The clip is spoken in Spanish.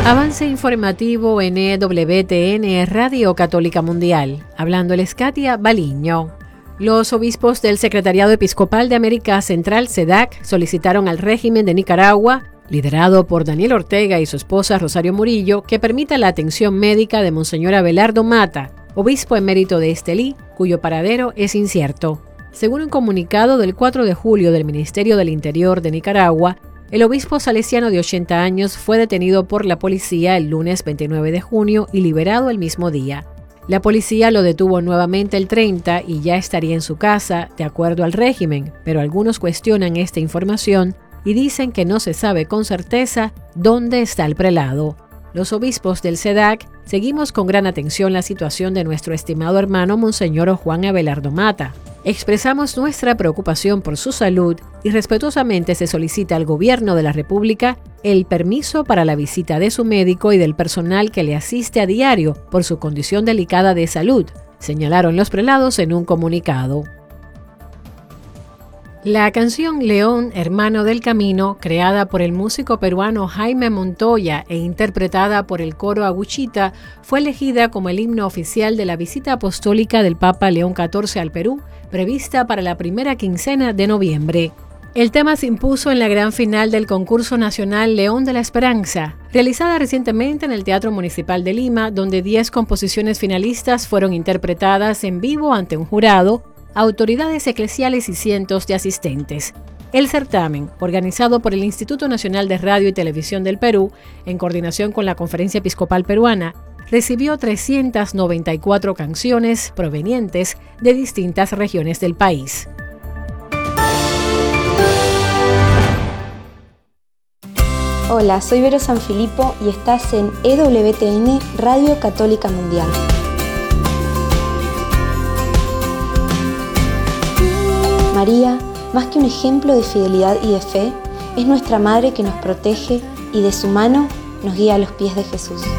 Avance informativo en EWTN Radio Católica Mundial. Hablando el Katia Baliño. Los obispos del Secretariado Episcopal de América Central, SEDAC, solicitaron al régimen de Nicaragua, liderado por Daniel Ortega y su esposa Rosario Murillo, que permita la atención médica de Monseñor Abelardo Mata, obispo emérito de Estelí, cuyo paradero es incierto. Según un comunicado del 4 de julio del Ministerio del Interior de Nicaragua, el obispo salesiano de 80 años fue detenido por la policía el lunes 29 de junio y liberado el mismo día. La policía lo detuvo nuevamente el 30 y ya estaría en su casa, de acuerdo al régimen, pero algunos cuestionan esta información y dicen que no se sabe con certeza dónde está el prelado. Los obispos del SEDAC seguimos con gran atención la situación de nuestro estimado hermano Monseñor Juan Abelardo Mata. Expresamos nuestra preocupación por su salud y respetuosamente se solicita al Gobierno de la República el permiso para la visita de su médico y del personal que le asiste a diario por su condición delicada de salud, señalaron los prelados en un comunicado. La canción León, hermano del camino, creada por el músico peruano Jaime Montoya e interpretada por el coro Aguchita, fue elegida como el himno oficial de la visita apostólica del Papa León XIV al Perú, prevista para la primera quincena de noviembre. El tema se impuso en la gran final del concurso nacional León de la Esperanza, realizada recientemente en el Teatro Municipal de Lima, donde 10 composiciones finalistas fueron interpretadas en vivo ante un jurado, autoridades eclesiales y cientos de asistentes. El certamen, organizado por el Instituto Nacional de Radio y Televisión del Perú, en coordinación con la Conferencia Episcopal Peruana, recibió 394 canciones provenientes de distintas regiones del país. Hola, soy Vero Sanfilippo y estás en EWTN Radio Católica Mundial. María, más que un ejemplo de fidelidad y de fe, es nuestra Madre que nos protege y de su mano nos guía a los pies de Jesús.